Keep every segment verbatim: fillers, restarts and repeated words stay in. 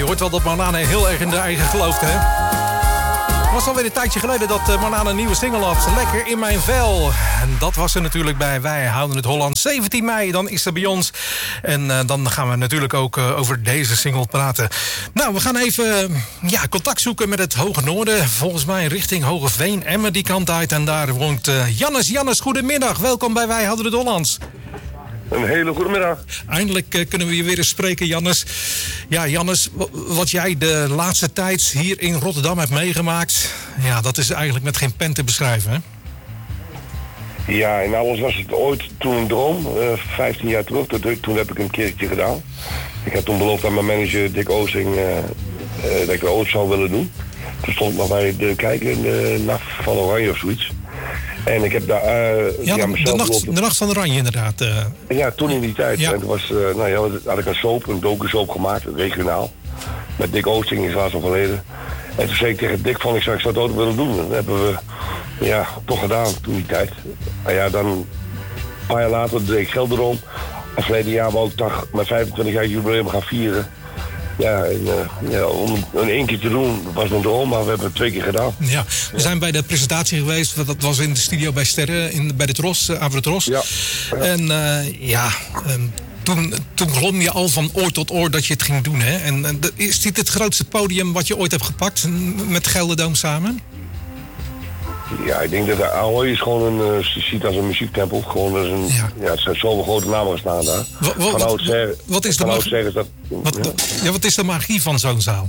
hoort wel dat Manana heel erg in de eigen gelooft, hè? Het was alweer een tijdje geleden dat Manana een nieuwe single had. Lekker in mijn vel. En dat was er natuurlijk bij Wij Houden het Holland. zeventien mei, dan is er bij ons. En uh, dan gaan we natuurlijk ook uh, over deze single praten. Nou, we gaan even uh, ja, contact zoeken met het Hoge Noorden. Volgens mij richting Hogeveen, Emmen die kant uit. En daar woont uh, Jannes. Jannes, goedemiddag. Welkom bij Wij Houden het Hollands. Een hele goede middag. Eindelijk uh, kunnen we je weer eens spreken, Jannes. Ja, Jannes, w- wat jij de laatste tijd hier in Rotterdam hebt meegemaakt... ja, dat is eigenlijk met geen pen te beschrijven, hè? Ja, in alles was het ooit toen een droom. Uh, vijftien jaar terug, dat, toen heb ik een keertje gedaan. Ik had toen beloofd aan mijn manager Dick Oosting uh, uh, dat ik het ooit zou willen doen. Toen stond ik nog bij de kijken in de Nacht van Oranje of zoiets. En ik heb daar... Uh, ja, ja, de, de, nacht, de Nacht van Oranje inderdaad. Uh. Ja, toen in die tijd. Ja. En toen was, uh, nou ja, had ik een soap, een docu-soap gemaakt, regionaal. Met Dick Oosting, is laatst overleden. En toen zei ik tegen Dick van, ik zou, ik zou het ook willen doen. En dat hebben we ja, toch gedaan toen die tijd. En ja, dan een paar jaar later deed ik Gelderom. En verleden jaar wou ik toch mijn vijfentwintig jaar jubileum gaan vieren. Ja, en, uh, ja, om het één keer te doen was een droom, maar we hebben het twee keer gedaan. Ja, we ja. zijn bij de presentatie geweest. Dat was in de studio bij Sterren, in, bij de Tros, uh, Avro Tros. Ja. Ja. En uh, ja, um, toen, toen glom je al van oor tot oor dat je het ging doen, hè? En, en is dit het grootste podium wat je ooit hebt gepakt met Gelderdoom samen? Ja, ik denk dat de Ahoy is gewoon een, uh, je ziet als een muziektempel. Gewoon als een, ja. ja, het zijn zoveel grote namen gestaan daar. Wat, wat, van oud zeggen, wat is de van magie? Is dat, wat, ja. Ja, wat is de magie van zo'n zaal?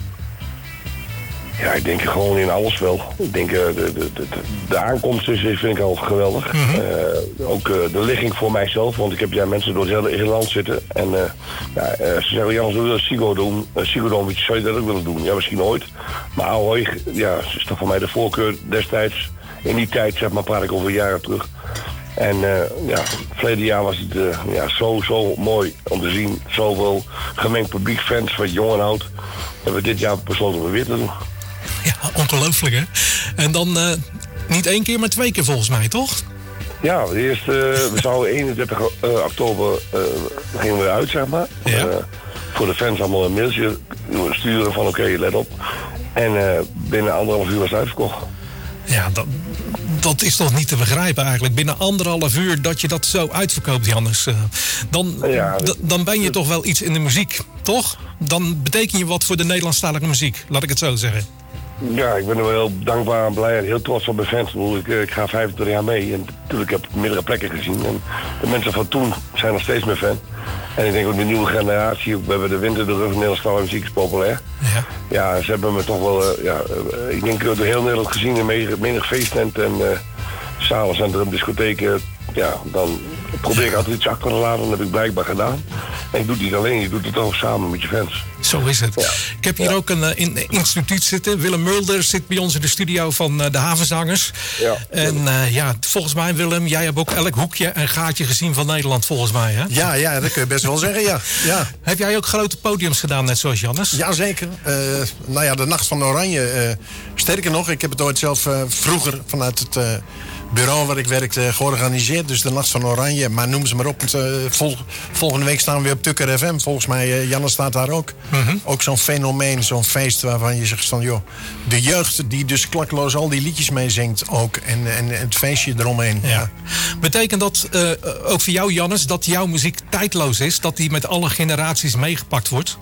Ja, ik denk gewoon in alles wel. Ik denk uh, de, de, de, de aankomst is, vind ik al geweldig. Mm-hmm. Uh, ook uh, de ligging voor mijzelf, want ik heb ja, mensen door het hele, hele land zitten. En uh, ja, uh, ze zeggen, Jan, we willen Sigo doen. Uh, Sigo doen, zou je dat ook willen doen? Ja, misschien ooit. Maar Ahoy, ja, is toch voor mij de voorkeur destijds. In die tijd, zeg maar, praat ik over jaren terug. En uh, ja, verleden jaar was het uh, ja, zo, zo mooi om te zien. Zoveel gemengd publiek, fans, wat jong en oud. Hebben we dit jaar besloten om weer te doen. Ja, ongelooflijk, hè? En dan uh, niet één keer, maar twee keer volgens mij, toch? Ja, de eerste, uh, we zouden eenendertig oktober uh, gingen we uit, zeg maar. Ja. Uh, voor de fans allemaal een mailtje sturen van oké, okay, let op. En uh, binnen anderhalf uur was het uitverkocht. Ja, dat, dat is toch niet te begrijpen eigenlijk. Binnen anderhalf uur dat je dat zo uitverkoopt, Jannes. Uh, dan, ja, d- dan ben je toch wel iets in de muziek, toch? Dan beteken je wat voor de Nederlandstalige muziek, laat ik het zo zeggen. Ja, ik ben er wel heel dankbaar en blij en heel trots op mijn fans. Ik, ik ga vijfentwintig jaar mee en natuurlijk heb ik meerdere plekken gezien. En de mensen van toen zijn nog steeds mijn fan. En ik denk ook de nieuwe generatie, we hebben de winter de rug, Nederlandstalige muziek is populair. Ja. Ja, ze hebben me toch wel, uh, ja, uh, ik denk door heel Nederland gezien in menig feesttent en uh, zalencentrum, discotheken. Ja, dan probeer ik altijd iets achter te laten. Dat heb ik blijkbaar gedaan. En ik doe het niet alleen, je doet het ook samen met je fans. Zo is het. Ja. Ik heb hier ja. ook een uh, in, instituut zitten. Willem Mulder zit bij ons in de studio van uh, de Havenzangers. Ja. En uh, ja, volgens mij, Willem, jij hebt ook elk hoekje en gaatje gezien van Nederland, volgens mij, hè? Ja, ja, dat kun je best wel zeggen, ja. ja. Heb jij ook grote podiums gedaan, net zoals Jannes? Jazeker. Uh, nou ja, de Nacht van Oranje. Uh, sterker nog, ik heb het ooit zelf uh, vroeger vanuit het... Uh, bureau waar ik werkte georganiseerd, dus de Nacht van Oranje. Maar noem ze maar op. Uh, vol, volgende week staan we weer op Tukker F M. Volgens mij, uh, Janne staat daar ook. Mm-hmm. Ook zo'n fenomeen, zo'n feest waarvan je zegt van... joh, de jeugd die dus klakloos al die liedjes meezingt ook. En, en het feestje eromheen. Ja. Ja. Betekent dat uh, ook voor jou, Jannes, dat jouw muziek tijdloos is? Dat die met alle generaties meegepakt wordt?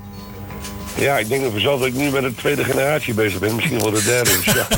Ja, ik denk dat zelf dat ik nu met de tweede generatie bezig ben. Misschien wel de derde. Dus ja,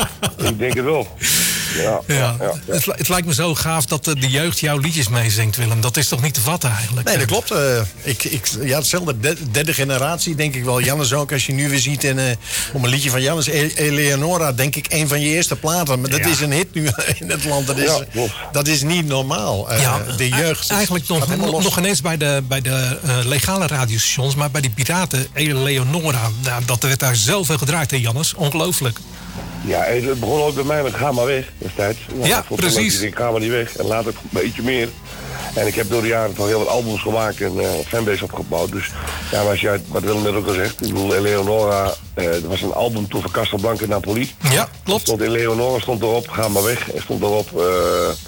ik denk het wel. Ja, ja. Ja, ja. Het, het lijkt me zo gaaf dat de jeugd jouw liedjes meezingt, Willem. Dat is toch niet te vatten eigenlijk? Nee, dat klopt. Uh, ik, ik, ja, hetzelfde. De, derde generatie, denk ik wel. Jannes ook, als je nu weer ziet in, uh, om een liedje van Jannes. Eleonora, denk ik, een van je eerste platen. Maar dat ja. is een hit nu in het land. Dat is, ja, dat is niet normaal. Uh, ja, de jeugd. Eigenlijk nog, nog, nog ineens bij de, bij de uh, legale radiostations, maar bij die piraten, Eleonora, nou, dat werd daar zoveel gedraaid, hè, Jannes? Ongelooflijk. Ja, het begon ook bij mij met Ga maar weg destijds. Nou, ja, precies. Ik Ga maar niet weg en later een beetje meer. En ik heb door de jaren toch heel wat albums gemaakt en uh, fanbase opgebouwd. Dus ja, als jij, wat Willem net ook al zegt, ik bedoel, Eleonora, uh, er was een album toen van Casablanca Napoli. Ja, klopt. Stond Eleonora stond erop, Ga maar weg. Er stond erop, uh,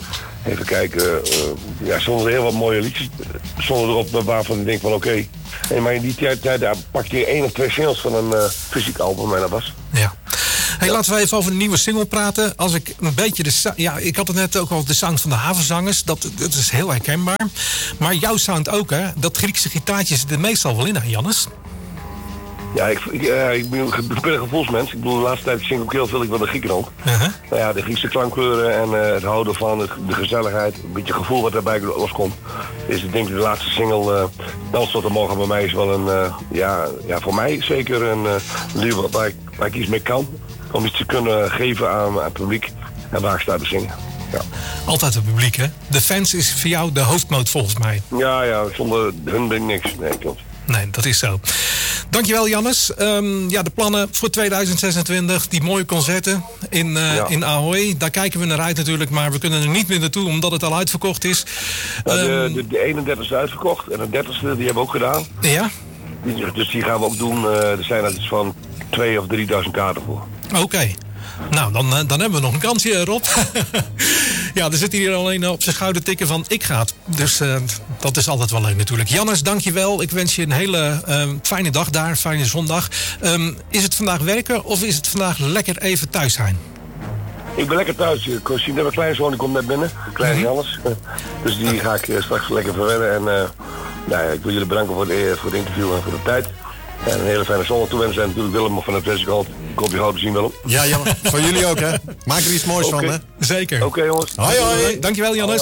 Even kijken. Uh, ja, stonden er heel wat mooie liedjes. Stonden erop waarvan ik denk van oké. Okay. Hey, maar in die tijd, tijd daar pakte je één of twee singles van een uh, fysiek album en dat was. Ja. Hey, ja. Laten we even over een nieuwe single praten. Als ik een beetje de ja, ik had het net ook al de sound van de havenzangers. Dat, dat is heel herkenbaar. Maar jouw sound ook, hè? Dat Griekse gitaartje zit er meestal wel in, hè, Jannes? Ja, ik, ik, uh, ik, ben, ik ben een gevoelsmens. Ik bedoel, de laatste tijd zing ik ook heel veel ik wel de Grieken ook. Uh-huh. Nou ja, de Griekse klankkleuren en uh, het houden van de, de gezelligheid, een beetje gevoel wat daarbij loskomt, is ik denk de laatste single, uh, Dans tot de Morgen bij mij is wel een, uh, ja, ja, voor mij zeker een uh, lied waar ik, waar ik iets mee kan. Om iets te kunnen geven aan, aan het publiek en waar ik sta te zingen. Ja. Altijd het publiek, hè? De fans is voor jou de hoofdmoot volgens mij. Ja, ja, zonder hun ben ik niks. Nee, klopt. Nee, dat is zo. Dankjewel, Jannes. Um, ja, de plannen voor tweeduizend zesentwintig, die mooie concerten in, uh, ja. in Ahoy. Daar kijken we naar uit natuurlijk, maar we kunnen er niet meer naartoe omdat het al uitverkocht is. Ja, de, de, de eenendertigste is uitverkocht en de dertigste die hebben we ook gedaan. Ja? Die, dus die gaan we ook doen. Uh, er zijn er iets van twee of drieduizend kaarten voor. Oké. Okay. Nou, dan, dan hebben we nog een kansje, Rob. Ja, er zit hier alleen op zijn schouder tikken van ik ga het. Dus uh, dat is altijd wel leuk natuurlijk. Jannes, dankjewel. Ik wens je een hele uh, fijne dag daar, fijne zondag. Um, is het vandaag werken of is het vandaag lekker even thuis zijn? Ik ben lekker thuis. Ik zie net mijn kleinzoon, die komt net binnen. Kleine mm-hmm. Jannes. Dus die ga ik straks lekker verwennen. En uh, nou ja, ik wil jullie bedanken voor, de, voor het interview en voor de tijd. En een hele fijne zondag toewensen. En natuurlijk Willem van het Westgold. Ik hoop je gauw te zien, Willem. Ja, jammer. Voor jullie ook, hè. Maak er iets moois okay. van, hè. Zeker. Oké, okay, jongens. Hoi, hoi. Dankjewel, Jannes.